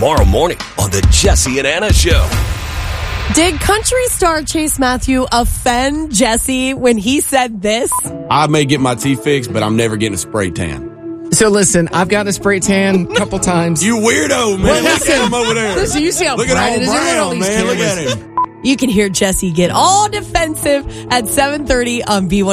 tomorrow morning on the Jesse and Anna Show. Did country star Chase Matthew offend Jesse when he said this? I may get my teeth fixed, but I'm never getting a spray tan. So listen, I've got a spray tan a couple times. You weirdo, man. Well, Look at him over there. Listen, you see how Look bright at it is? all Look at all brown, these man. Look cameras. at him. You can hear Jesse get all defensive at 7:30 on B105.